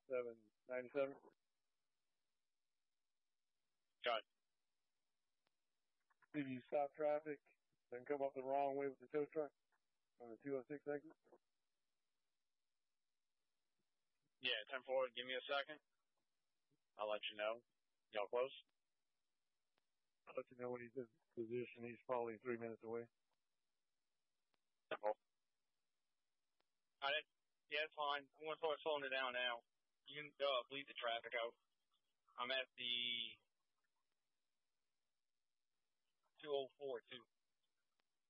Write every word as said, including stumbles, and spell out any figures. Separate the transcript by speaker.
Speaker 1: seven ninety-seven.
Speaker 2: Got it.
Speaker 1: Did you stop traffic, then come up the wrong way with the tow truck on the two oh six exit?
Speaker 2: Yeah, ten four, give me a second. I'll let you know. Y'all close?
Speaker 1: I'll let you know when he's in position. He's probably three minutes away.
Speaker 2: ten four. Alright, yeah, it's fine. I'm going to start slowing it down now. You can uh, bleed the traffic out. I'm at the two oh four, too.